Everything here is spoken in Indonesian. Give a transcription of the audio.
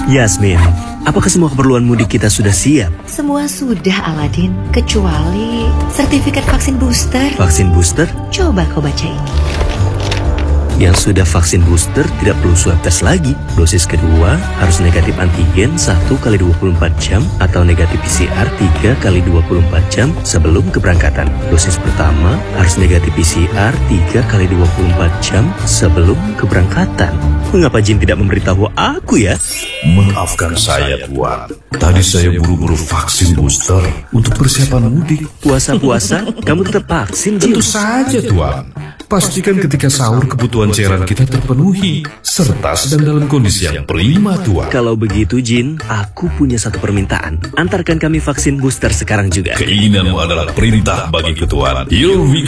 Yasmin, apakah semua keperluan mudik kita sudah siap? Semua sudah, Aladin, kecuali sertifikat vaksin booster. Vaksin booster? Coba kau baca ini. Yang sudah vaksin booster tidak perlu swab tes lagi. Dosis kedua harus negatif antigen 1 kali 24 jam atau negatif PCR 3 kali 24 jam sebelum keberangkatan. Dosis pertama harus negatif PCR 3 kali 24 jam sebelum keberangkatan. Mengapa Jin tidak memberitahu aku ya? Maafkan saya, Tuan. Tadi saya buru-buru vaksin booster untuk persiapan mudik. Puasa-puasa, kamu tetap vaksin, Jin? Tentu saja, Tuan. Pastikan ketika sahur kebutuhan cairan kita terpenuhi, serta sedang dalam kondisi yang prima, Tuan. Kalau begitu, Jin, aku punya satu permintaan. Antarkan kami vaksin booster sekarang juga. Keinginanmu adalah perintah bagi Ketuan. Here we